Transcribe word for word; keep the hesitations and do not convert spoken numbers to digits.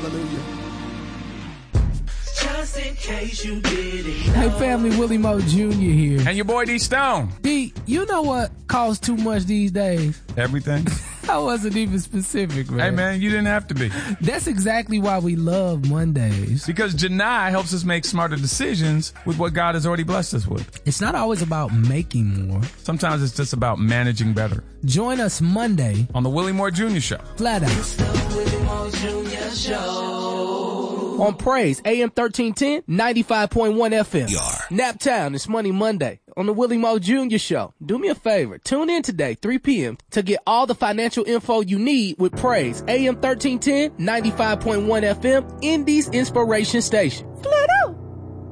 Hallelujah. Just in case you didn't Hey, family, Willie Moe Junior here. And your boy D Stone. D, you know what costs too much these days? Everything. I wasn't even specific, man. Hey, man, you didn't have to be. That's exactly why we love Mondays. Because Janai helps us make smarter decisions with what God has already blessed us with. It's not always about making more. Sometimes it's just about managing better. Join us Monday on the Willie Moore Junior Show. Flat out. It's the Willie Moore Junior Show. On Praise, A M thirteen ten, ninety-five point one F M. Naptown, it's Money Monday on the Willie Moe Junior Show. Do me a favor, tune in today, three p.m. to get all the financial info you need with Praise, A M thirteen ten, ninety-five point one F M, Indy's Inspiration Station. Flat out.